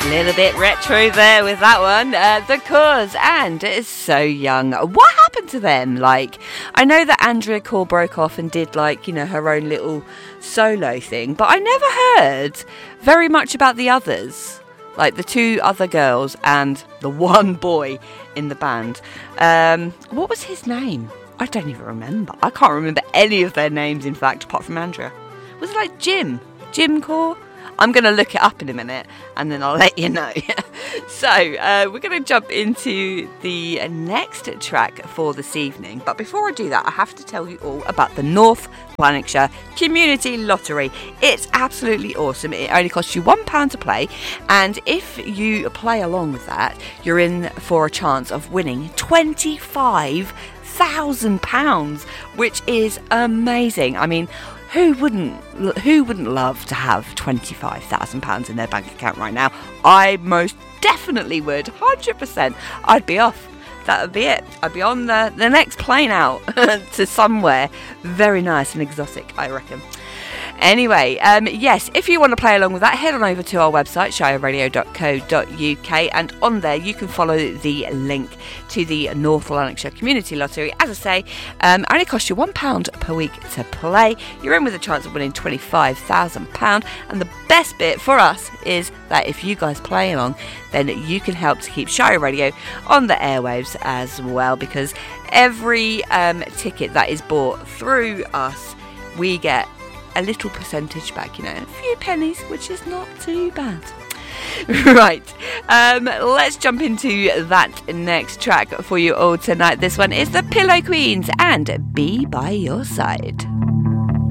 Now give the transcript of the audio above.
Little bit retro there with that one. The Cause and So Young. What happened to them? Like, I know that Andrea Corr broke off and did, like, you know, her own little solo thing, but I never heard very much about the others. Like the two other girls and the one boy in the band. What was his name? I don't even remember. I can't remember any of their names, in fact, apart from Andrea. Was it like Jim Corr? I'm going to look it up in a minute and then I'll let you know. So we're going to jump into the next track for this evening. But before I do that, I have to tell you all about the North Lanarkshire Community Lottery. It's absolutely awesome. It only costs you £1 to play. And if you play along with that, you're in for a chance of winning £25,000, which is amazing. I mean, who wouldn't love to have £25,000 in their bank account right now? I most definitely would, 100%. I'd be off. That would be it. I'd be on the next plane out to somewhere very nice and exotic, I reckon. Anyway, yes, if you want to play along with that, head on over to our website, shireradio.co.uk, and on there you can follow the link to the North Lanarkshire Community Lottery. As I say, only costs you £1 per week to play. You're in with a chance of winning £25,000, and the best bit for us is that if you guys play along, then you can help to keep Shire Radio on the airwaves as well, because every ticket that is bought through us, we get a little percentage back, you know, a few pennies, which is not too bad. Right, let's jump into that next track for you all tonight. This one is the Pillow Queens and Be By Your Side.